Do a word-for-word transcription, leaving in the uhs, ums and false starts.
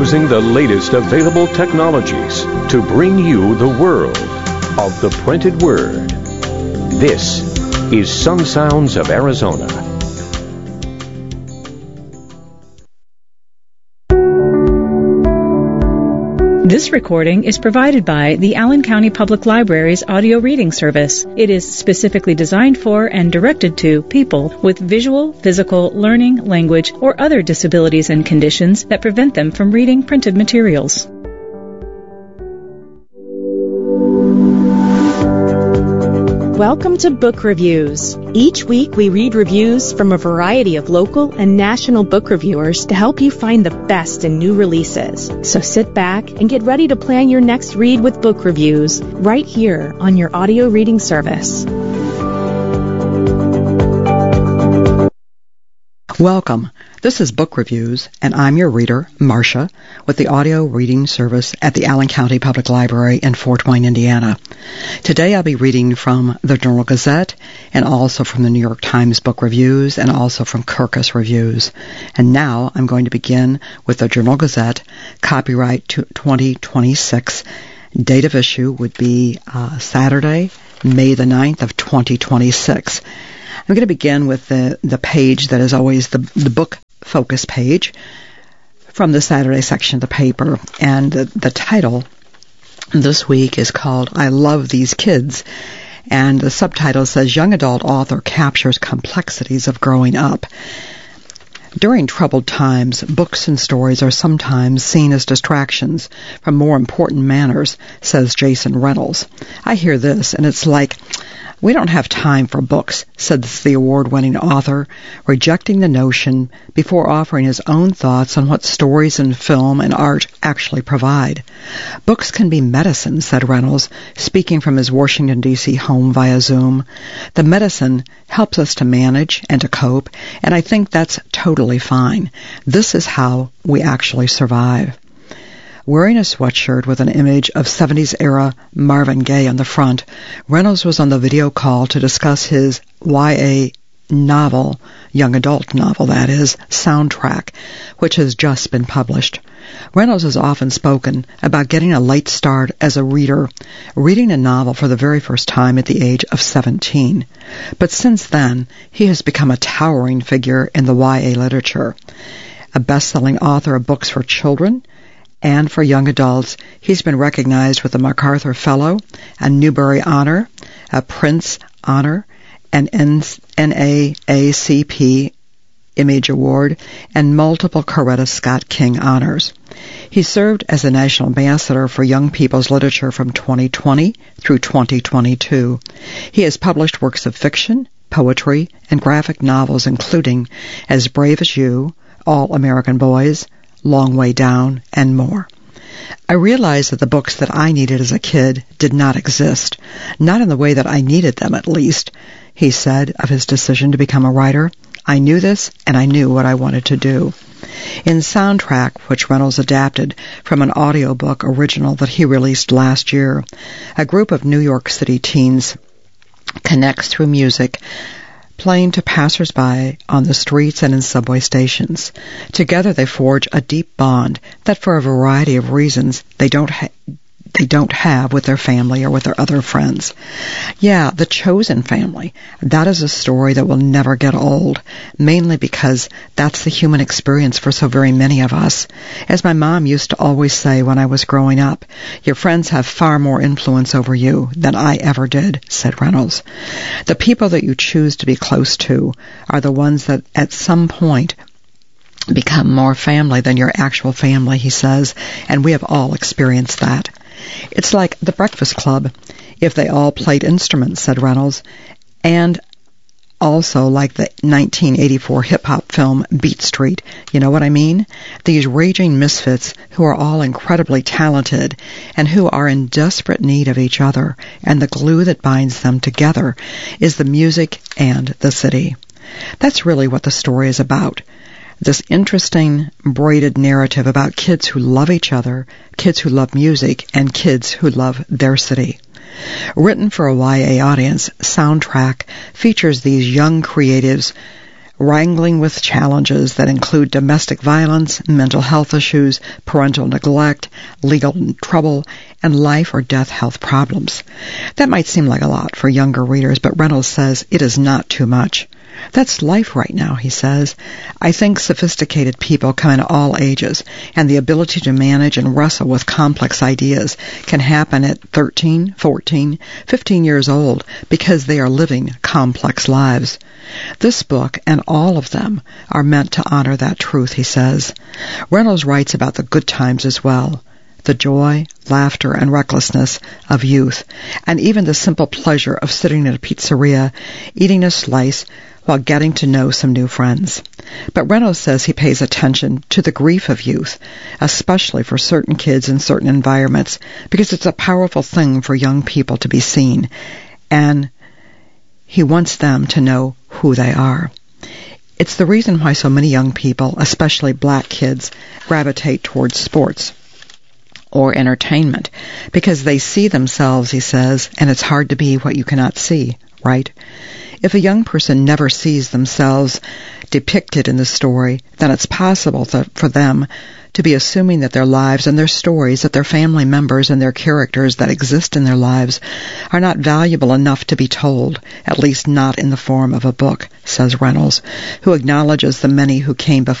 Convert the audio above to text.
using the latest available technologies to bring you the world of the printed word. This is Sun Sounds of Arizona. This recording is provided by the Allen County Public Library's audio reading service. It is specifically designed for and directed to people with visual, physical, learning, language, or other disabilities and conditions that prevent them from reading printed materials. Welcome to Book Reviews. Each week we read reviews from a variety of local and national book reviewers to help you find the best in new releases. So sit back and get ready to plan your next read with Book Reviews right here on your audio reading service. Welcome. This is Book Reviews, and I'm your reader, Marcia, with the audio reading service at the Allen County Public Library in Fort Wayne, Indiana. Today I'll be reading from the Journal-Gazette and also from the New York Times Book Reviews and also from Kirkus Reviews. And now I'm going to begin with the Journal-Gazette, copyright twenty twenty-six. Date of issue would be uh, Saturday, May the ninth of twenty twenty-six. I'm going to begin with the, the page that is always the, the book focus page from the Saturday section of the paper. And the, the title this week is called I Love These Kids. And the subtitle says, Young Adult Author Captures Complexities of Growing Up. During troubled times, books and stories are sometimes seen as distractions from more important matters, says Jason Reynolds. I hear this, and it's like, we don't have time for books, said the award-winning author, rejecting the notion before offering his own thoughts on what stories and film and art actually provide. Books can be medicine, said Reynolds, speaking from his Washington, D C home via Zoom. The medicine helps us to manage and to cope, and I think that's totally fine. This is how we actually survive. Wearing a sweatshirt with an image of seventies-era Marvin Gaye on the front, Reynolds was on the video call to discuss his Y A novel, young adult novel that is, Soundtrack, which has just been published. Reynolds has often spoken about getting a late start as a reader, reading a novel for the very first time at the age of seventeen. But since then, he has become a towering figure in the Y A literature. A best-selling author of books for children, and for young adults, he's been recognized with a MacArthur Fellow, a Newbery Honor, a Prince Honor, an N A A C P Image Award, and multiple Coretta Scott King honors. He served as a National Ambassador for Young People's Literature from twenty twenty through twenty twenty-two. He has published works of fiction, poetry, and graphic novels, including As Brave as You, All American Boys, Long Way Down, and more. I realized that the books that I needed as a kid did not exist, not in the way that I needed them, at least, he said of his decision to become a writer. I knew this, and I knew what I wanted to do. In Soundtrack, which Reynolds adapted from an audiobook original that he released last year, a group of New York City teens connects through music, playing to passers-by on the streets and in subway stations. Together they forge a deep bond that for a variety of reasons they don't ha- they don't have with their family or with their other friends. Yeah, The Chosen Family. That is a story that will never get old, mainly because that's the human experience for so very many of us. As my mom used to always say when I was growing up, your friends have far more influence over you than I ever did, said Reynolds. The people that you choose to be close to are the ones that at some point become more family than your actual family, he says, and we have all experienced that. It's like The Breakfast Club, if they all played instruments, said Reynolds, and also like the nineteen eighty-four hip-hop film Beat Street. You know what I mean? These raging misfits who are all incredibly talented and who are in desperate need of each other, and the glue that binds them together is the music and the city. That's really what the story is about. This interesting, braided narrative about kids who love each other, kids who love music, and kids who love their city. Written for a Y A audience, Soundtrack features these young creatives wrangling with challenges that include domestic violence, mental health issues, parental neglect, legal trouble, and life or death health problems. That might seem like a lot for younger readers, but Reynolds says it is not too much. That's life right now, he says. I think sophisticated people come in all ages, and the ability to manage and wrestle with complex ideas can happen at thirteen, fourteen, fifteen years old because they are living complex lives. This book, and all of them, are meant to honor that truth, he says. Reynolds writes about the good times as well, the joy, laughter, and recklessness of youth, and even the simple pleasure of sitting at a pizzeria, eating a slice, while getting to know some new friends. But Reynolds says he pays attention to the grief of youth, especially for certain kids in certain environments, because it's a powerful thing for young people to be seen, and he wants them to know who they are. It's the reason why so many young people, especially black kids, gravitate towards sports or entertainment, because they see themselves, he says, and it's hard to be what you cannot see, right? If a young person never sees themselves depicted in the story, then it's possible to, for them to be assuming that their lives and their stories, that their family members and their characters that exist in their lives are not valuable enough to be told, at least not in the form of a book, says Reynolds, who acknowledges the many who came before